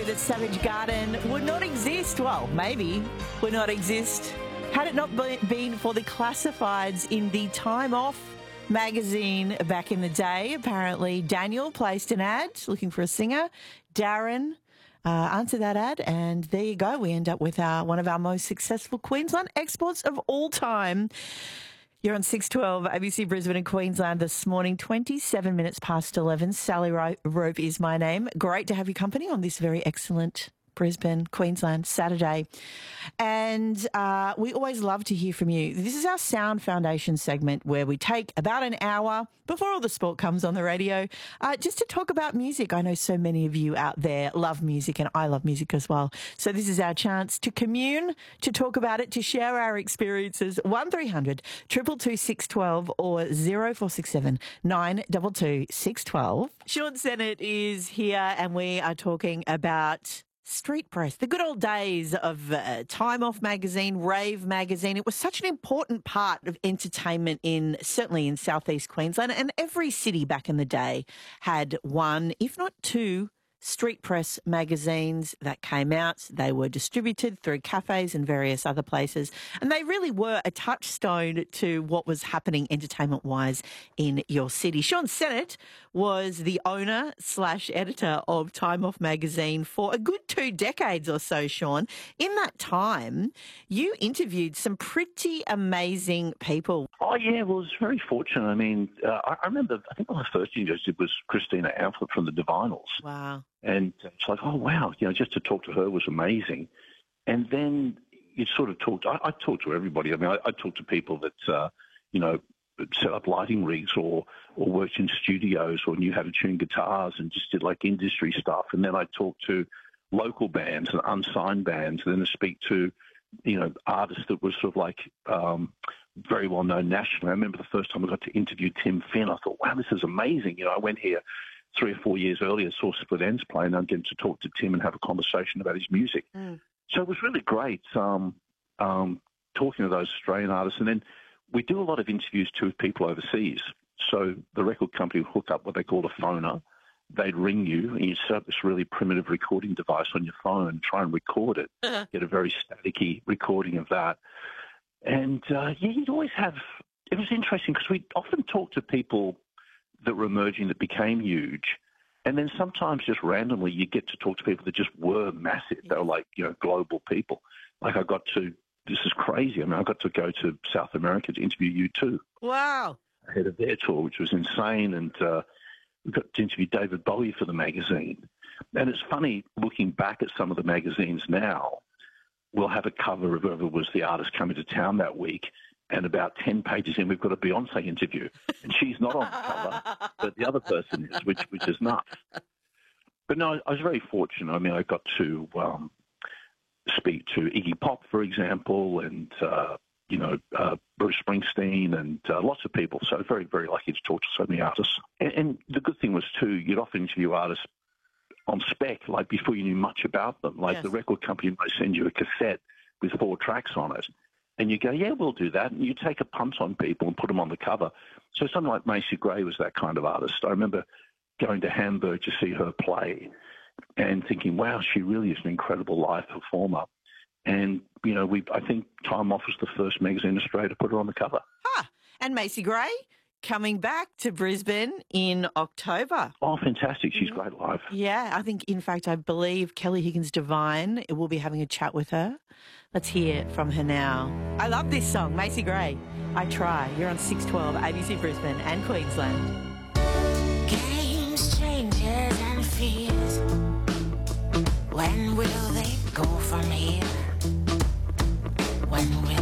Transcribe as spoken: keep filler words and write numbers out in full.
that Savage Garden would not exist. Well, maybe would not exist had it not been for the classifieds in the Time Off magazine back in the day. Apparently, Daniel placed an ad looking for a singer. Darren uh, answered that ad, and there you go. We end up with our, one of our most successful Queensland exports of all time. You're on six twelve, A B C Brisbane and Queensland this morning, twenty-seven minutes past eleven. Sally Rope is my name. Great to have your company on this very excellent Brisbane, Queensland Saturday. And uh, we always love to hear from you. This is our Sound Foundation segment where we take about an hour before all the sport comes on the radio uh, just to talk about music. I know so many of you out there love music, and I love music as well. So this is our chance to commune, to talk about it, to share our experiences. one three hundred, two two two, six one two or zero four six seven, nine two two, six one two. Sean Sennett is here, and we are talking about street press, the good old days of uh, Time Off magazine, Rave magazine. It was such an important part of entertainment in, certainly in southeast Queensland, and every city back in the day had one, if not two, street press magazines that came out. They were distributed through cafes and various other places, and they really were a touchstone to what was happening entertainment-wise in your city. Sean Sennett was the owner slash editor of Time Off magazine for a good two decades or so, Sean. In that time, you interviewed some pretty amazing people. Oh, yeah, well, I was very fortunate. I mean, uh, I, I remember, I think one of the first interviews I did was Christina Amphlett from the Divinals. Wow. And it's like, oh, wow, you know, just to talk to her was amazing. And then you sort of talked, I, I talked to everybody. I mean, I, I talked to people that, uh, you know, set up lighting rigs or, or worked in studios or knew how to tune guitars and just did like industry stuff. And then I talked to local bands and unsigned bands, and then to speak to, you know, artists that were sort of like um, very well known nationally. I remember the first time I got to interview Tim Finn, I thought, wow, this is amazing. You know, I went here three or four years earlier, saw Split Ends play, and I'm getting to talk to Tim and have a conversation about his music. Mm. So it was really great um, um, talking to those Australian artists. And then we do a lot of interviews too with people overseas. So the record company would hook up what they called a phoner. They'd ring you, and you'd set up this really primitive recording device on your phone and try and record it, uh-huh. get a very staticky recording of that. And, uh, yeah, you'd always have – it was interesting because we'd often talk to people that were emerging that became huge. And then sometimes just randomly you get to talk to people that just were massive. They were like, you know, global people. Like I got to, this is crazy. I mean, I got to go to South America to interview U two. Wow. Ahead of their tour, which was insane. And uh, we got to interview David Bowie for the magazine. And it's funny looking back at some of the magazines now, we'll have a cover of whoever was the artist coming to town that week. And about ten pages in, we've got a Beyonce interview. And she's not on the cover, but the other person is, which which is nuts. But no, I was very fortunate. I mean, I got to um, speak to Iggy Pop, for example, and, uh, you know, uh, Bruce Springsteen and uh, lots of people. So very, very lucky to talk to so many artists. And, and the good thing was, too, you'd often interview artists on spec, like before you knew much about them. Like yes. The record company might send you a cassette with four tracks on it. And you go, yeah, we'll do that. And you take a punt on people and put them on the cover. So something like Macy Gray was that kind of artist. I remember going to Hamburg to see her play and thinking, wow, she really is an incredible live performer. And, you know, we I think Time Off was the first magazine in Australia to put her on the cover. Huh. And Macy Gray coming back to Brisbane in October. Oh, fantastic. She's great live. Yeah, I think, in fact, I believe Kelly Higgins Divine will be having a chat with her. Let's hear from her now. I love this song, Macy Gray. I Try. You're on six twelve, A B C Brisbane and Queensland. Games, changes and fears. When will they go from here? When will